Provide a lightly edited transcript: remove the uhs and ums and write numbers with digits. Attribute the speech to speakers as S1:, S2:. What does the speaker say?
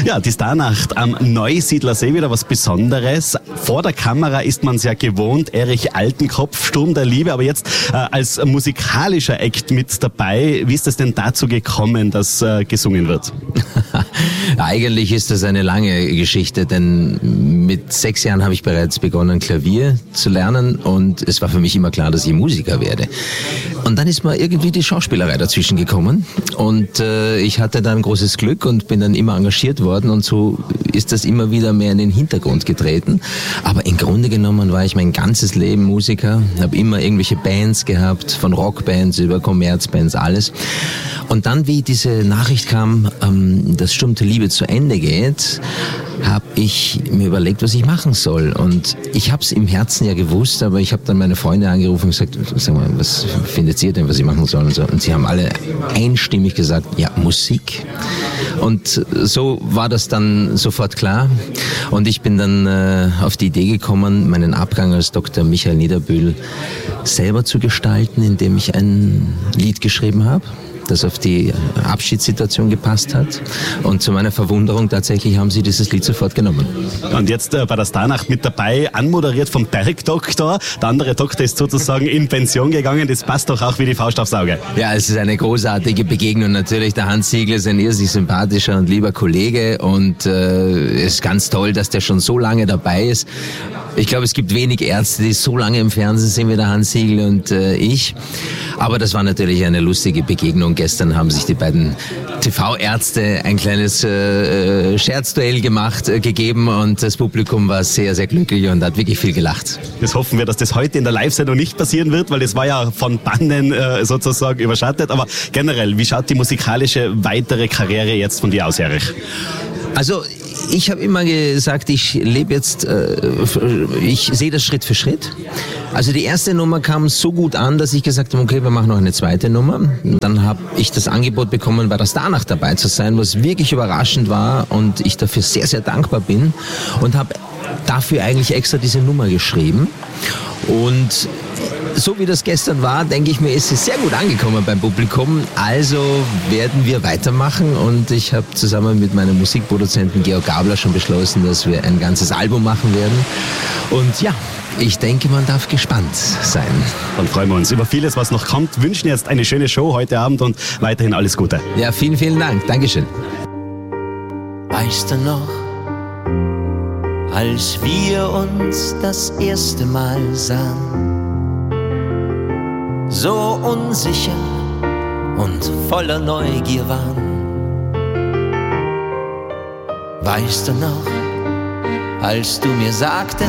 S1: Ja, die Starnacht am Neusiedlersee, wieder was Besonderes. Vor der Kamera ist man es ja gewohnt, Erich Altenkopf, Sturm der Liebe, aber jetzt als musikalischer Act mit dabei. Wie ist es denn dazu gekommen, dass gesungen wird?
S2: Eigentlich ist das eine lange Geschichte, denn mit 6 Jahren habe ich bereits begonnen, Klavier zu lernen und es war für mich immer klar, dass ich Musiker werde. Und dann ist mir irgendwie die Schauspielerei dazwischen gekommen und ich hatte dann großes Glück und bin dann immer engagiert worden und so ist das immer wieder mehr in den Hintergrund getreten. Aber im Grunde genommen war ich mein ganzes Leben Musiker, habe immer irgendwelche Bands gehabt, von Rockbands über Kommerzbands, alles. Und dann, wie diese Nachricht kam, dass Sturm der Liebe zu Ende geht, habe ich mir überlegt, was ich machen soll. Und ich habe es im Herzen ja gewusst, aber ich habe dann meine Freunde angerufen und gesagt, sag mal, was findet ihr denn, was ich machen soll? Und so. Und sie haben alle einstimmig gesagt, ja, Musik. Und so war das dann sofort klar. Und ich bin dann auf die Idee gekommen, meinen Abgang als Dr. Michael Niederbühl selber zu gestalten, indem ich ein Lied geschrieben habe, das auf die Abschiedssituation gepasst hat. Und zu meiner Verwunderung tatsächlich haben sie dieses Lied sofort genommen.
S1: Und jetzt bei der Starnacht mit dabei, anmoderiert vom Bergdoktor. Der andere Doktor ist sozusagen in Pension gegangen. Das passt doch auch wie die Faust aufs Auge.
S2: Ja, es ist eine großartige Begegnung. Natürlich, der Hans Siegel ist ein irrsinnig sympathischer und lieber Kollege und es ist ganz toll, dass der schon so lange dabei ist. Ich glaube, es gibt wenig Ärzte, die so lange im Fernsehen sind wie der Hans Siegel und ich. Aber das war natürlich eine lustige Begegnung. Gestern haben sich die beiden TV-Ärzte ein kleines Scherzduell gegeben und das Publikum war sehr, sehr glücklich und hat wirklich viel gelacht.
S1: Das hoffen wir, dass das heute in der Live-Sendung nicht passieren wird, weil das war ja von Bannen sozusagen überschattet. Aber generell, wie schaut die musikalische weitere Karriere jetzt von dir aus, Erich?
S2: Also ich habe immer gesagt, ich lebe jetzt, ich sehe das Schritt für Schritt. Also die erste Nummer kam so gut an, dass ich gesagt habe, okay, wir machen noch eine zweite Nummer. Dann habe ich das Angebot bekommen, bei der Starnacht dabei zu sein, was wirklich überraschend war und ich dafür sehr, sehr dankbar bin und habe dafür eigentlich extra diese Nummer geschrieben. Und so wie das gestern war, denke ich mir, ist es sehr gut angekommen beim Publikum. Also werden wir weitermachen und ich habe zusammen mit meinem Musikproduzenten Georg Gabler schon beschlossen, dass wir ein ganzes Album machen werden. Und ja, ich denke, man darf gespannt sein.
S1: Dann freuen wir uns über vieles, was noch kommt. Wünschen jetzt eine schöne Show heute Abend und weiterhin alles Gute.
S2: Ja, vielen, vielen Dank. Dankeschön.
S3: Weißt du noch, als wir uns das erste Mal sahen, so unsicher und voller Neugier waren? Weißt du noch, als du mir sagtest,